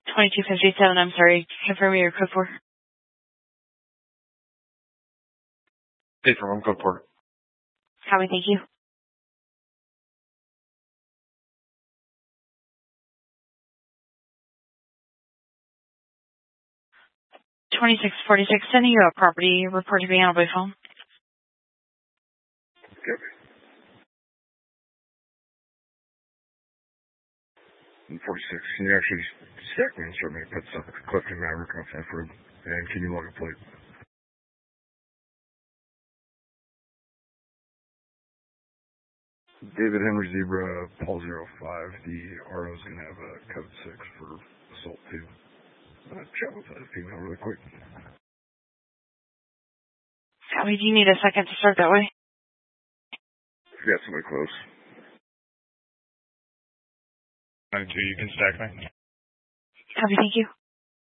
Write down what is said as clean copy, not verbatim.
2257, I'm sorry. Confirm your code 4. Hey, from code 4. Copy, thank you. 2646, sending you a property report to be handled by phone. Yep. 46. Can you actually stack me and start me to put stuff at Clifton Maverick off that road? And can you log a plate? David Henry Zebra, Paul 05. The RO is going to have a code 6 for assault 2. Chat with that female really quick. Copy, do you need a second to start that way? Yeah, somebody close. 92, you can stack me. Copy, thank you.